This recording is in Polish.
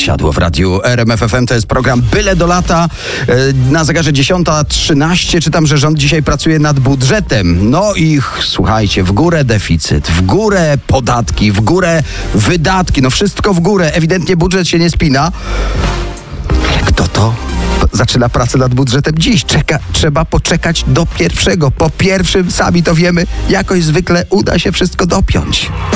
odsiadło w radiu RMF FM. To jest program Byle do lata. Na zegarze 10:13 czytam, że rząd dzisiaj pracuje nad budżetem. No i słuchajcie, w górę deficyt, w górę podatki, w górę wydatki. No wszystko w górę. Ewidentnie budżet się nie spina. Ale kto to zaczyna pracę nad budżetem dziś? Trzeba poczekać do pierwszego. Po pierwszym, sami to wiemy, jakoś zwykle uda się wszystko dopiąć.